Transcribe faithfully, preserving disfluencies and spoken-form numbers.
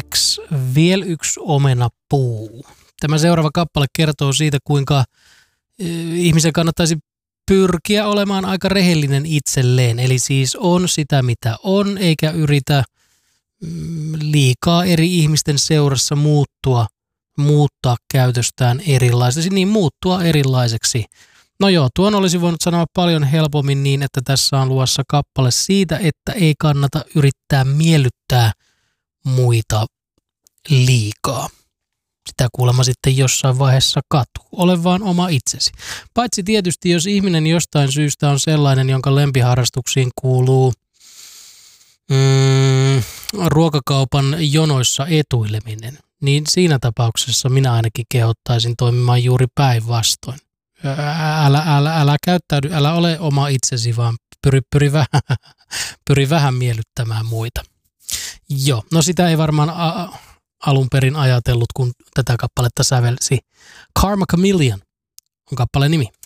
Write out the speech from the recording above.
X, Viel yksi omenapuu. Tämä seuraava kappale kertoo siitä, kuinka ihmisen kannattaisi pyrkiä olemaan aika rehellinen itselleen. Eli siis on sitä, mitä on, eikä yritä liikaa eri ihmisten seurassa muuttua, muuttaa käytöstään erilaiseksi, niin muuttua erilaiseksi. No joo, tuon olisi voinut sanoa paljon helpommin niin, että tässä on luvassa kappale siitä, että ei kannata yrittää miellyttää muita liikaa. Sitä kuulemma sitten jossain vaiheessa katuu. Ole vaan oma itsesi. Paitsi tietysti, jos ihminen jostain syystä on sellainen, jonka lempiharrastuksiin kuuluu mm, ruokakaupan jonoissa etuileminen, niin siinä tapauksessa minä ainakin kehottaisin toimimaan juuri päinvastoin. Älä, älä, älä käyttäydy, älä ole oma itsesi, vaan pyri, pyri, vähän, pyri vähän miellyttämään muita. Joo, no sitä ei varmaan a- alun perin ajatellut, kun tätä kappaletta sävelsi. Karma Chameleon on kappaleen nimi.